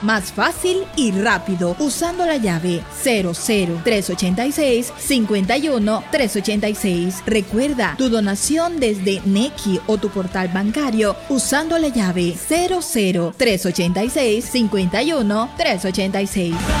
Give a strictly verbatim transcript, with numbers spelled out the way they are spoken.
más fácil y rápido, usando la llave cero cero tres ochenta y seis cincuenta y uno trescientos ochenta y seis. Recuerda tu donación desde Nequi o tu portal bancario usando la llave cero cero tres ochenta y seis cincuenta y uno trescientos ochenta y seis.